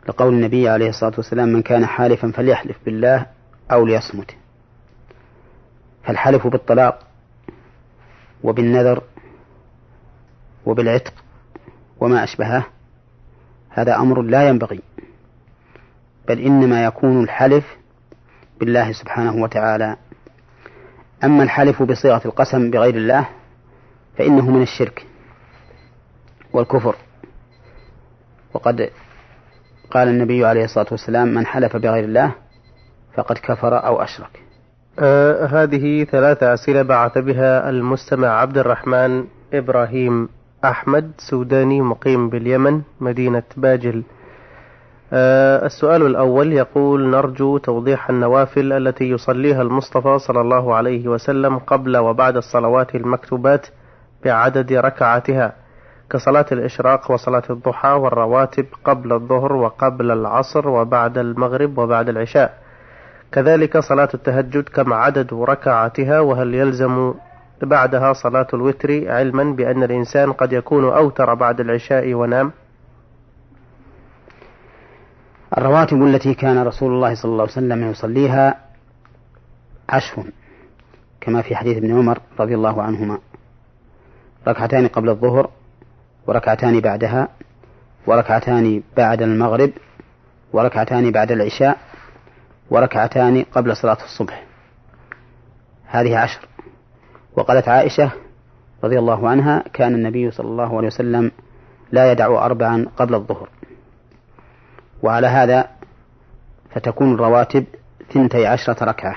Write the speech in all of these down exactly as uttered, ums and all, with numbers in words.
لقول النبي عليه الصلاة والسلام: من كان حالفا فليحلف بالله أو ليصمت. فالحلف بالطلاق وبالنذر وبالعتق وما أشبهه هذا أمر لا ينبغي، بل إنما يكون الحلف بالله سبحانه وتعالى. أما الحلف بصيغة القسم بغير الله فإنه من الشرك والكفر، وقد قال النبي عليه الصلاة والسلام: من حلف بغير الله فقد كفر أو أشرك. آه هذه ثلاثة أسئلة بعث بها المستمع عبد الرحمن إبراهيم أحمد، سوداني مقيم باليمن مدينة باجل. آه السؤال الأول يقول: نرجو توضيح النوافل التي يصليها المصطفى صلى الله عليه وسلم قبل وبعد الصلوات المكتوبات بعدد ركعاتها، كصلاة الإشراق وصلاة الضحى والرواتب قبل الظهر وقبل العصر وبعد المغرب وبعد العشاء، كذلك صلاة التهجد كم عدد ركعاتها، وهل يلزم بعدها صلاة الوتر، علما بأن الإنسان قد يكون أوتر بعد العشاء ونام. الرواتب التي كان رسول الله صلى الله عليه وسلم يصليها عشر، كما في حديث ابن عمر رضي الله عنهما: ركعتان قبل الظهر وركعتان بعدها وركعتان بعد المغرب وركعتان بعد العشاء وركعتان قبل صلاة الصبح. هذه عشر. وقالت عائشة رضي الله عنها: كان النبي صلى الله عليه وسلم لا يدع أربعا قبل الظهر. وعلى هذا فتكون الرواتب ثنتي عشرة ركعة: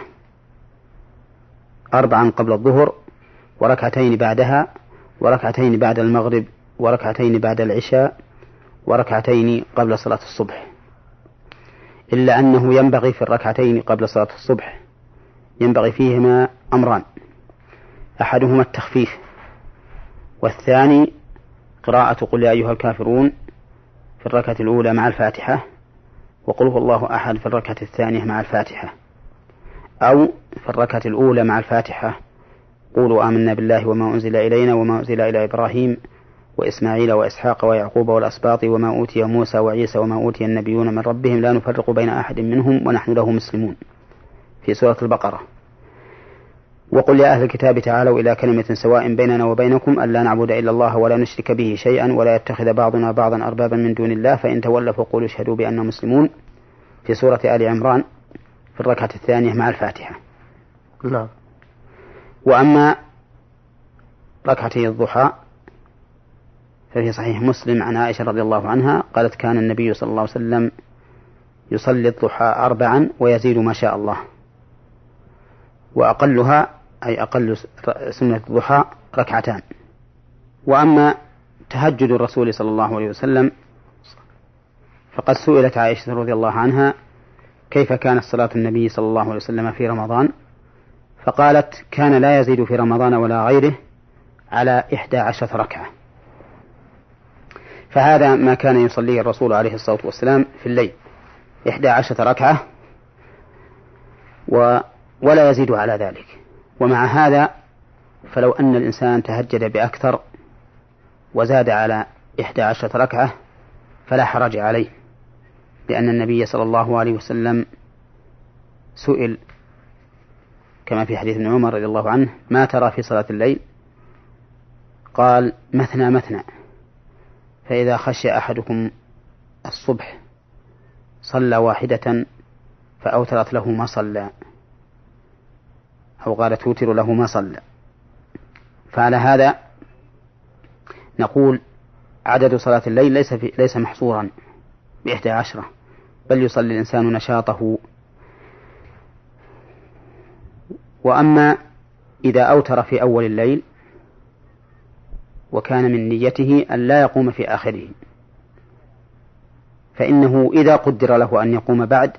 أربعا قبل الظهر وركعتين بعدها وركعتين بعد المغرب وركعتين بعد العشاء وركعتين قبل صلاة الصبح. إلا أنه ينبغي في الركعتين قبل صلاة الصبح ينبغي فيهما أمران: أحدهما التخفيف، والثاني قراءة قل يا أيها الكافرون في الركعة الأولى مع الفاتحة، وقل هو الله أحد في الركعة الثانية مع الفاتحة، أو في الركعة الأولى مع الفاتحة قولوا آمنا بالله وما أنزل إلينا وما أنزل إلى إبراهيم وإسماعيل وإسحاق ويعقوب والأسباط وما أوتي موسى وعيسى وما أوتي النبيون من ربهم لا نفرق بين أحد منهم ونحن له مسلمون في سورة البقرة. وقل يا أهل الكتاب تعالوا إلى كلمة سواء بيننا وبينكم ألا نعبد إلا الله ولا نشرك به شيئا ولا يتخذ بعضنا بعضا أربابا من دون الله فإن تولوا فقولوا اشهدوا بأننا مسلمون في سورة آل عمران في الركعة الثانية مع الفاتحة. نعم. وأما ركعتي الضحى ففي صحيح مسلم عن عائشة رضي الله عنها قالت: كان النبي صلى الله عليه وسلم يصلي الضحى أربعا ويزيد ما شاء الله، وأقلها أي أقل سنة الضحى ركعتان. وأما تهجد الرسول صلى الله عليه وسلم فقد سئلت عائشة رضي الله عنها: كيف كانت صلاة النبي صلى الله عليه وسلم في رمضان؟ فقالت: كان لا يزيد في رمضان ولا غيره على إحدى عشرة ركعة. فهذا ما كان يصليه الرسول عليه الصلاة والسلام في الليل، إحدى عشرة ركعة و ولا يزيد على ذلك. ومع هذا فلو أن الإنسان تهجد بأكثر وزاد على إحدى عشرة ركعة فلا حرج عليه، لأن النبي صلى الله عليه وسلم سئل كما في حديث ابن عمر رضي الله عنه: ما ترى في صلاة الليل؟ قال: مثنى مثنى، فإذا خشي أحدكم الصبح صلى واحدة فأوترت له ما صلى، أو قال توتر له ما صلى. فعلى هذا نقول عدد صلاة الليل ليس, في ليس محصورا بإحدى عشرة، بل يصلي الإنسان نشاطه. وأما إذا أوتر في أول الليل وكان من نيته أن لا يقوم في آخره، فإنه إذا قدر له أن يقوم بعد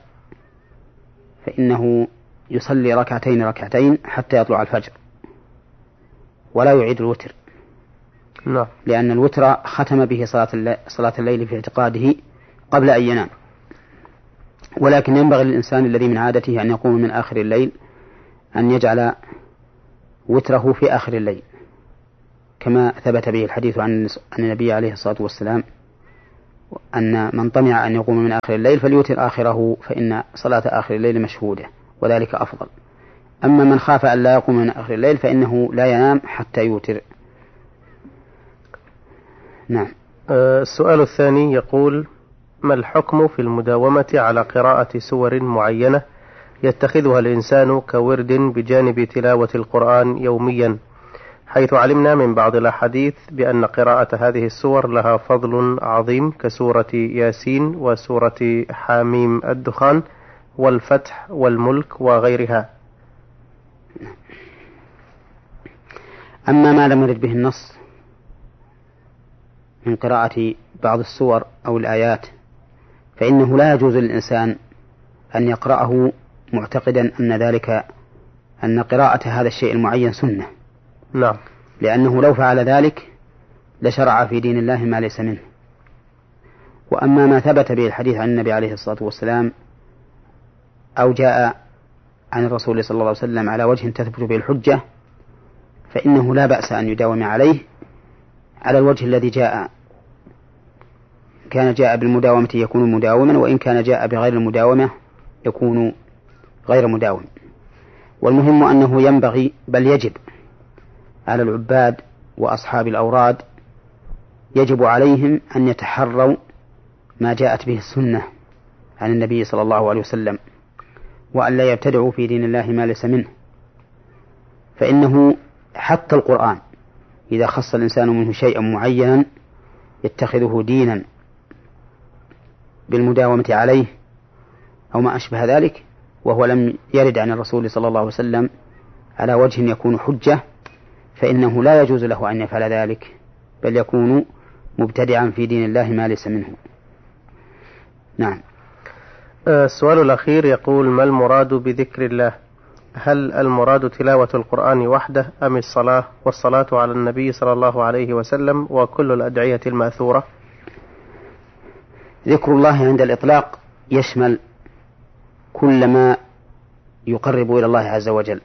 فإنه يصلي ركعتين ركعتين حتى يطلع الفجر ولا يعيد الوتر. لا. لأن الوتر ختم به صلاة الليل في اعتقاده قبل أن ينام. ولكن ينبغي للإنسان الذي من عادته أن يقوم من آخر الليل أن يجعل وتره في آخر الليل، كما ثبت به الحديث عن النبي عليه الصلاة والسلام: أن من طمع أن يقوم من آخر الليل فليوتر آخره، فإن صلاة آخر الليل مشهودة وذلك أفضل. أما من خاف أن لا يقوم من آخر الليل فإنه لا ينام حتى يوتر. نعم. السؤال الثاني يقول: ما الحكم في المداومة على قراءة سور معينة يتخذها الإنسان كورد بجانب تلاوة القرآن يوميا، حيث علمنا من بعض الأحاديث بأن قراءة هذه السور لها فضل عظيم كسورة ياسين وسورة حاميم الدخان والفتح والملك وغيرها؟ أما ما لم يرد به النص من قراءة بعض السور أو الآيات فإنه لا يجوز للإنسان أن يقرأه معتقدا أن ذلك أن قراءة هذا الشيء المعين سنة. نعم. لأنه لو فعل ذلك لشرع في دين الله ما ليس منه. وأما ما ثبت به الحديث عن النبي عليه الصلاة والسلام أو جاء عن الرسول صلى الله عليه وسلم على وجه تثبت به الحجة فإنه لا بأس أن يداوم عليه على الوجه الذي جاء. كان جاء بالمداومة يكون مداوما، وإن كان جاء بغير المداومة يكون غير مداوم. والمهم أنه ينبغي بل يجب على العباد وأصحاب الأوراد، يجب عليهم أن يتحروا ما جاءت به السنة عن النبي صلى الله عليه وسلم، وأن لا يبتدعوا في دين الله ما ليس منه. فإنه حتى القرآن إذا خص الإنسان منه شيئا معينا يتخذه دينا بالمداومة عليه أو ما أشبه ذلك، وهو لم يرد عن الرسول صلى الله عليه وسلم على وجه يكون حجة، فإنه لا يجوز له أن يفعل ذلك، بل يكون مبتدعا في دين الله ما ليس منه. نعم. السؤال الأخير يقول: ما المراد بذكر الله؟ هل المراد تلاوة القرآن وحده أم الصلاة والصلاة على النبي صلى الله عليه وسلم وكل الأدعية المأثورة؟ ذكر الله عند الإطلاق يشمل كل ما يقرب إلى الله عز وجل،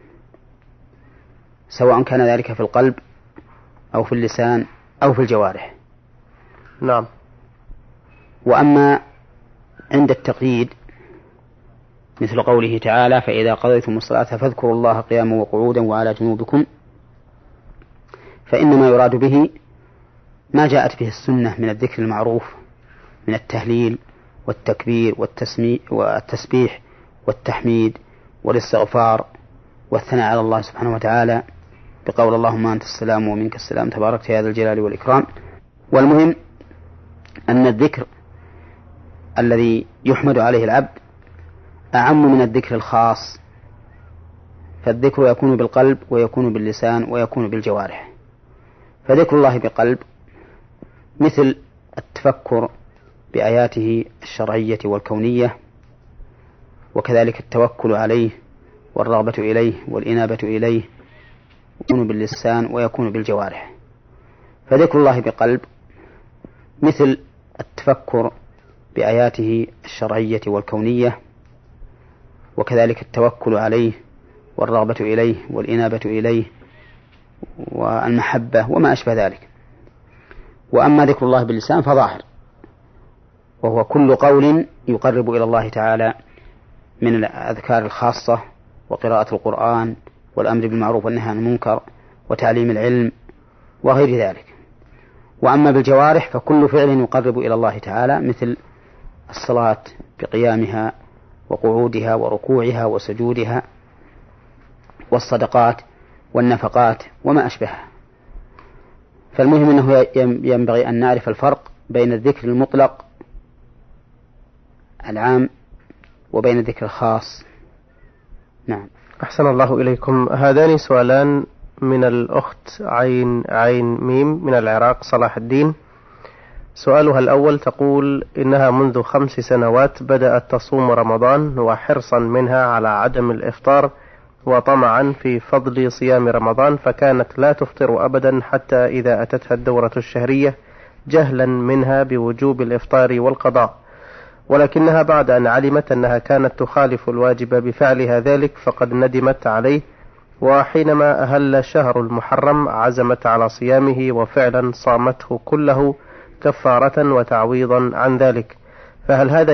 سواء كان ذلك في القلب أو في اللسان أو في الجوارح. نعم. وأما عند التقييد مثل قوله تعالى: فإذا قضيتم الصلاة فاذكروا الله قياما وقعودا وعلى جنوبكم، فإنما يراد به ما جاءت به السنة من الذكر المعروف من التهليل والتكبير والتسبيح والتحميد والاستغفار والثناء على الله سبحانه وتعالى بقول: اللهم أنت السلام ومنك السلام تباركت يا ذا الجلال والإكرام. والمهم أن الذكر الذي يحمد عليه العبد أعم من الذكر الخاص، فالذكر يكون بالقلب ويكون باللسان ويكون بالجوارح. فذكر الله بقلب مثل التفكر بآياته الشرعية والكونية، وكذلك التوكل عليه والرغبة إليه والإنابة إليه، يكون باللسان ويكون بالجوارح. فذكر الله بقلب مثل التفكر بآياته الشرعية والكونية، وكذلك التوكل عليه والرغبة إليه والإنابة إليه والمحبة وما أشبه ذلك. وأما ذكر الله باللسان فظاهر، وهو كل قول يقرب إلى الله تعالى من الأذكار الخاصة وقراءة القرآن والأمر بالمعروف والنهي عن المنكر وتعليم العلم وغير ذلك. وأما بالجوارح فكل فعل يقرب إلى الله تعالى مثل الصلاة بقيامها وقعودها وركوعها وسجودها والصدقات والنفقات وما أشبهها. فالمهم أنه ينبغي أن نعرف الفرق بين الذكر المطلق العام وبين الذكر الخاص. نعم. أحسن الله إليكم. هذان سؤالان من الأخت عين عين ميم من العراق صلاح الدين. سؤالها الأول تقول إنها منذ خمس سنوات بدأت تصوم رمضان، وحرصا منها على عدم الإفطار وطمعا في فضل صيام رمضان، فكانت لا تفطر أبدا حتى إذا أتتها الدورة الشهرية جهلا منها بوجوب الإفطار والقضاء، ولكنها بعد أن علمت أنها كانت تخالف الواجب بفعلها ذلك فقد ندمت عليه، وحينما أهل شهر المحرم عزمت على صيامه وفعلا صامته كله كفارة وتعويضا عن ذلك، فهل هذا